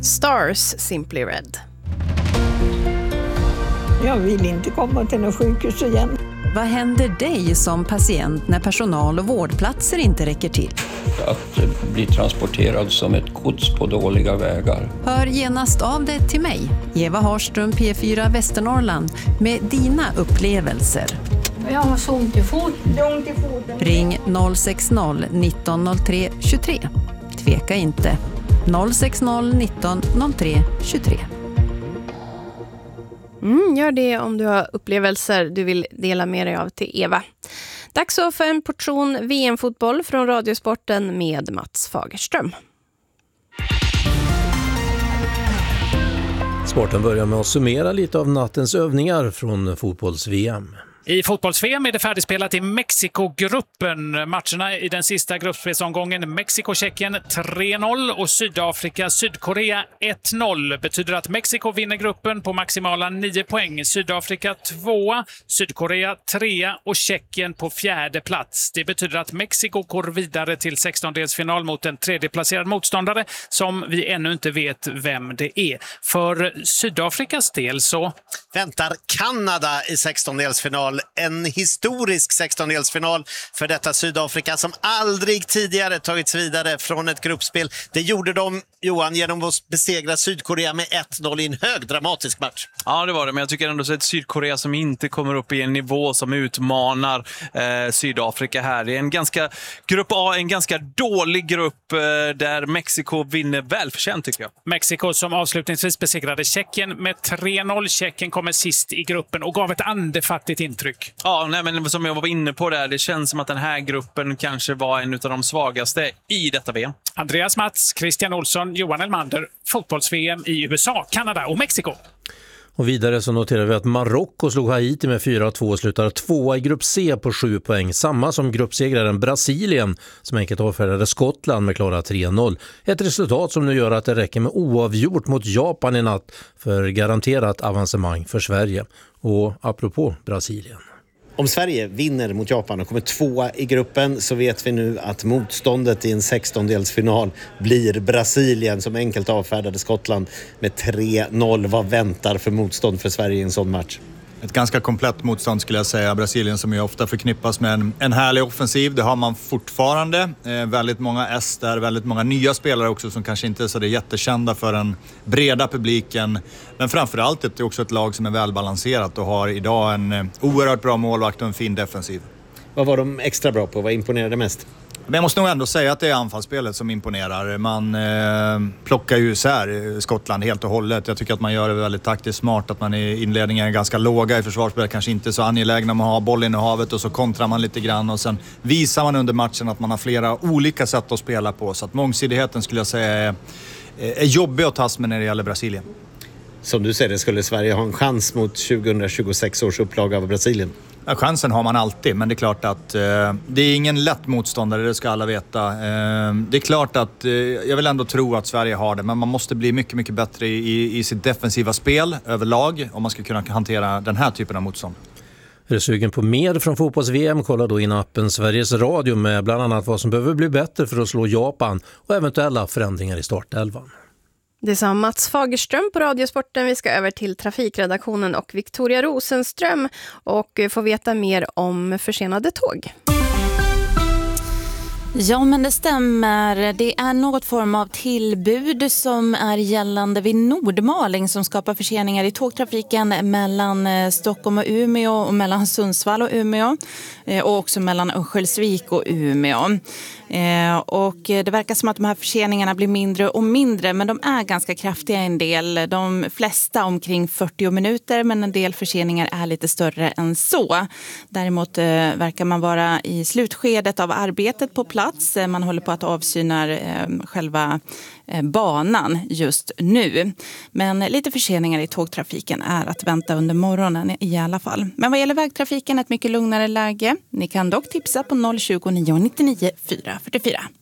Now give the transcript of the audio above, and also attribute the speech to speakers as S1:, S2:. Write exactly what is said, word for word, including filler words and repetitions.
S1: Stars, Simply Red.
S2: Jag vill inte komma till någon sjukhus igen.
S3: Vad händer dig som patient när personal och vårdplatser inte räcker till?
S4: Att bli transporterad som ett gods på dåliga vägar.
S3: Hör genast av dig till mig, Eva Harström, P fyra Västernorrland, med dina upplevelser.
S5: Jag har så ont i foten.
S3: Ring noll sex noll nitton noll tre tjugotre. Tveka inte. noll sex noll nitton noll tre tjugotre.
S1: Mm, gör det om du har upplevelser du vill dela med dig av till Eva. Dags så för en portion V M-fotboll från Radiosporten med Mats Fagerström.
S6: Sporten börjar med att summera lite av nattens övningar från fotbolls-V M.
S7: I fotbolls-V M är det färdigspelat i Mexiko-gruppen. Matcherna i den sista gruppspelsomgången: Mexiko-Tjeckien tre noll och Sydafrika-Sydkorea ett noll. Betyder att Mexiko vinner gruppen på maximala nio poäng. Sydafrika tvåa, Sydkorea trea och Tjeckien på fjärde plats. Det betyder att Mexiko går vidare till sextondelsfinal mot en tredjeplacerad motståndare som vi ännu inte vet vem det är. För Sydafrikas del så
S8: väntar Kanada i sextondelsfinal. En historisk sextondelsfinal för detta Sydafrika som aldrig tidigare tagits vidare från ett gruppspel. Det gjorde de, Johan, genom att besegra Sydkorea med ett noll i en hög dramatisk match.
S9: Ja, det var det. Men jag tycker ändå så ett Sydkorea som inte kommer upp i en nivå som utmanar eh, Sydafrika här. Det är en ganska, grupp A, en ganska dålig grupp eh, där Mexiko vinner välförtjänt, tycker jag.
S7: Mexiko som avslutningsvis besegrade Tjeckien med tre noll. Tjeckien kommer sist i gruppen och gav ett andefattigt intryck.
S9: Ja, nej, men som jag var inne på där, det känns som att den här gruppen kanske var en av de svagaste i detta V M.
S7: Andreas Mats, Christian Olsson, Johan Elmander, fotbolls-V M i U S A, Kanada och Mexiko.
S6: Och vidare så noterar vi att Marocko slog Haiti med fyra två och slutar tvåa i grupp C på sju poäng. Samma som gruppsegraren Brasilien som enkelt avfärdade Skottland med klara tre noll. Ett resultat som nu gör att det räcker med oavgjort mot Japan i natt för garanterat avancemang för Sverige. Och apropå Brasilien.
S8: Om Sverige vinner mot Japan och kommer tvåa i gruppen så vet vi nu att motståndet i en sextondelsfinal blir Brasilien som enkelt avfärdade Skottland med tre noll. Vad väntar för motstånd för Sverige i en sån match?
S10: Ett ganska komplett motstånd skulle jag säga. Brasilien som ju ofta förknippas med en, en härlig offensiv. Det har man fortfarande. Eh, väldigt många S där, väldigt många nya spelare också som kanske inte är så det jättekända för den breda publiken. Men framförallt är det också ett lag som är välbalanserat och har idag en eh, oerhört bra målvakt och en fin defensiv.
S8: Vad var de extra bra på? Vad imponerade mest?
S10: Men jag måste nog ändå säga att det är anfallsspelet som imponerar. Man eh, plockar ju isär Skottland helt och hållet. Jag tycker att man gör det väldigt taktiskt smart. Att man i inledningen är ganska låga i försvarsspelet. Kanske inte så angelägna om att ha bollen i havet. Och så kontrar man lite grann. Och sen visar man under matchen att man har flera olika sätt att spela på. Så att mångsidigheten skulle jag säga är, är jobbig att tas med när det gäller Brasilien.
S8: Som du säger, skulle Sverige ha en chans mot tjugohundratjugosex års upplaga av Brasilien?
S10: Ja, chansen har man alltid, men det är klart att eh, det är ingen lätt motståndare, det ska alla veta. Eh, det är klart att eh, jag vill ändå tro att Sverige har det, men man måste bli mycket, mycket bättre i, i sitt defensiva spel överlag om man ska kunna hantera den här typen av motstånd.
S6: Är du sugen på mer från fotbolls-V M? Kolla då in appen Sveriges Radio med bland annat vad som behöver bli bättre för att slå Japan och eventuella förändringar i startelvan.
S1: Det sa Mats Fagerström på Radiosporten. Vi ska över till trafikredaktionen och Victoria Rosenström och få veta mer om försenade tåg.
S11: Ja, men det stämmer. Det är något form av tillbud som är gällande vid Nordmaling som skapar förseningar i tågtrafiken mellan Stockholm och Umeå och mellan Sundsvall och Umeå och också mellan Örnsköldsvik och Umeå. Och det verkar som att de här förseningarna blir mindre och mindre, men de är ganska kraftiga en del. De flesta omkring fyrtio minuter, men en del förseningar är lite större än så. Däremot verkar man vara i slutskedet av arbetet på plats. Man håller på att avsyna själva banan just nu. Men lite förseningar i tågtrafiken är att vänta under morgonen i alla fall. Men vad gäller vägtrafiken ett mycket lugnare läge. Ni kan dock tipsa på noll tjugo nio nittionio fyra fyrtiofyra.